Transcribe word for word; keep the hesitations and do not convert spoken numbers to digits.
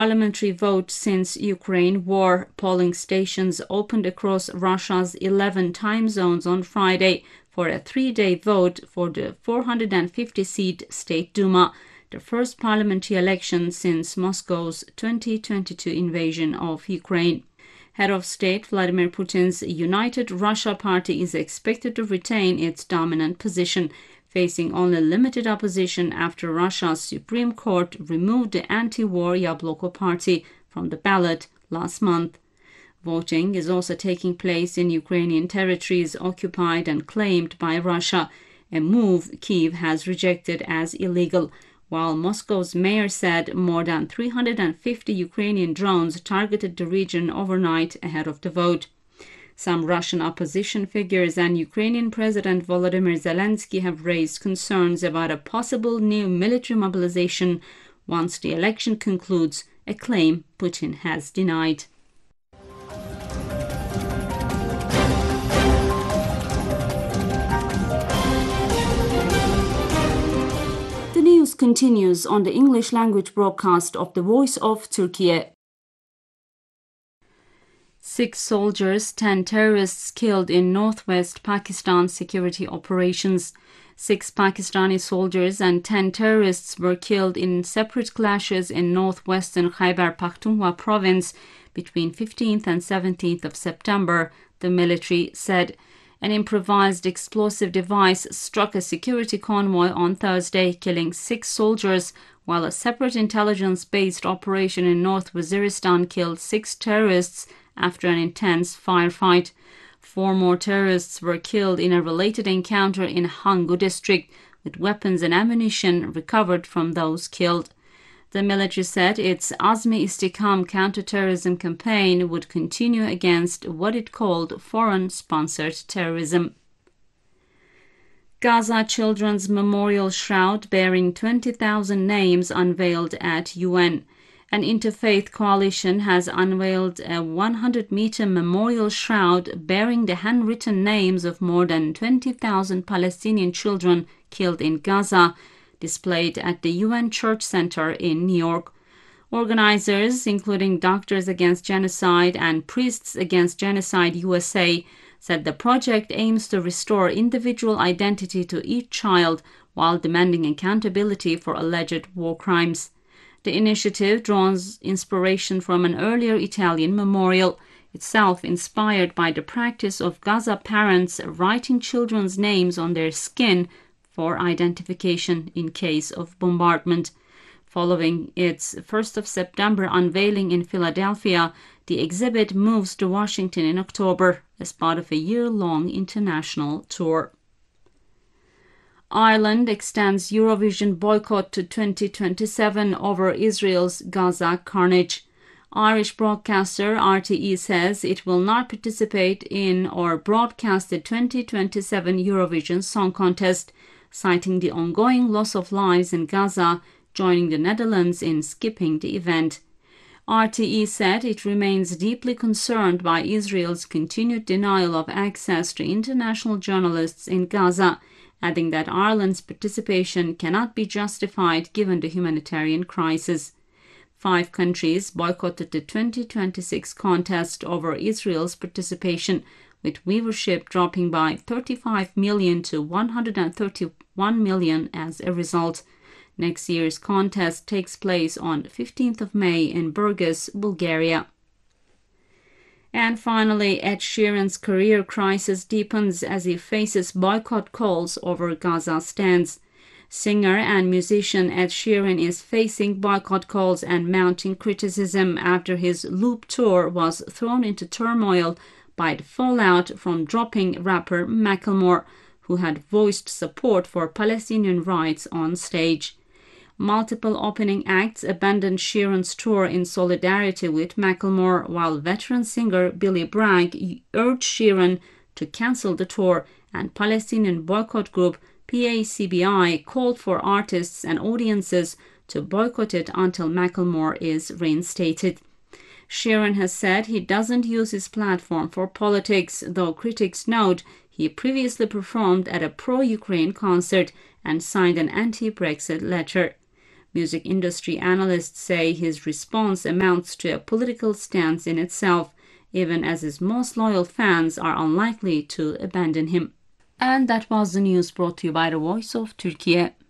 Parliamentary vote since Ukraine war. Polling stations opened across Russia's eleven time zones on Friday for a three-day vote for the four hundred fifty seat State Duma, the first parliamentary election since Moscow's twenty twenty-two invasion of Ukraine. Head of State Vladimir Putin's United Russia Party is expected to retain its dominant position, facing only limited opposition after Russia's Supreme Court removed the anti-war Yabloko party from the ballot last month. Voting is also taking place in Ukrainian territories occupied and claimed by Russia, a move Kyiv has rejected as illegal, while Moscow's mayor said more than three hundred fifty Ukrainian drones targeted the region overnight ahead of the vote. Some Russian opposition figures and Ukrainian President Volodymyr Zelensky have raised concerns about a possible new military mobilization once the election concludes, a claim Putin has denied. The news continues on the English language broadcast of the Voice of Turkey. Six soldiers, ten terrorists killed in northwest Pakistan security operations. Six Pakistani soldiers and ten terrorists were killed in separate clashes in northwestern Khyber Pakhtunkhwa province between fifteenth and seventeenth of September, the military said. An improvised explosive device struck a security convoy on Thursday, killing six soldiers, while a separate intelligence-based operation in North Waziristan killed six terrorists after an intense firefight. Four more terrorists were killed in a related encounter in Hangu district, with weapons and ammunition recovered from those killed. The military said its Azmi Istikam counterterrorism campaign would continue against what it called foreign-sponsored terrorism. Gaza Children's Memorial Shroud bearing twenty thousand names unveiled at U N. An interfaith coalition has unveiled a one hundred meter memorial shroud bearing the handwritten names of more than twenty thousand Palestinian children killed in Gaza, displayed at the U N Church Center in New York. Organizers, including Doctors Against Genocide and Priests Against Genocide U S A, said the project aims to restore individual identity to each child while demanding accountability for alleged war crimes. The initiative draws inspiration from an earlier Italian memorial, itself inspired by the practice of Gaza parents writing children's names on their skin for identification in case of bombardment. Following its first of September unveiling in Philadelphia, the exhibit moves to Washington in October as part of a year-long international tour. Ireland extends Eurovision boycott to twenty twenty-seven over Israel's Gaza carnage. Irish broadcaster R T E says it will not participate in or broadcast the twenty twenty-seven Eurovision Song Contest, citing the ongoing loss of lives in Gaza, joining the Netherlands in skipping the event. R T E said it remains deeply concerned by Israel's continued denial of access to international journalists in Gaza, adding that Ireland's participation cannot be justified given the humanitarian crisis. Five countries boycotted the twenty twenty-six contest over Israel's participation, with viewership dropping by thirty-five million to one hundred thirty-one million as a result. Next year's contest takes place on fifteenth of May in Burgas, Bulgaria. And finally, Ed Sheeran's career crisis deepens as he faces boycott calls over Gaza stands. Singer and musician Ed Sheeran is facing boycott calls and mounting criticism after his Loop tour was thrown into turmoil by the fallout from dropping rapper Macklemore, who had voiced support for Palestinian rights on stage. Multiple opening acts abandoned Sheeran's tour in solidarity with Macklemore, while veteran singer Billy Bragg urged Sheeran to cancel the tour, and Palestinian boycott group P A C B I called for artists and audiences to boycott it until Macklemore is reinstated. Sheeran has said he doesn't use his platform for politics, though critics note he previously performed at a pro-Ukraine concert and signed an anti-Brexit letter. Music industry analysts say his response amounts to a political stance in itself, even as his most loyal fans are unlikely to abandon him. And that was the news brought to you by the Voice of Turkey.